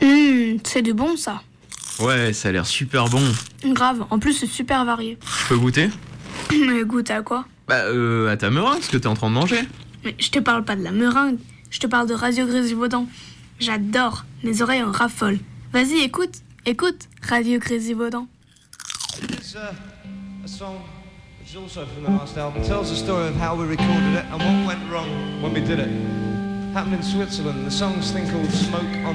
C'est du bon ça. Ouais, ça a l'air super bon. Grave, en plus c'est super varié. Je peux goûter? Mais goûte à quoi? À ta meringue, ce que t'es en train de manger. Mais je te parle pas de la meringue, je te parle de Radio Grésivaudan. J'adore, mes oreilles en raffolent. Vas-y, écoute, Radio Grésivaudan. It's a song which is also from the last album. It tells the story of how we recorded it and what went wrong when we did it. Happened in Switzerland. The song's thing called Smoke on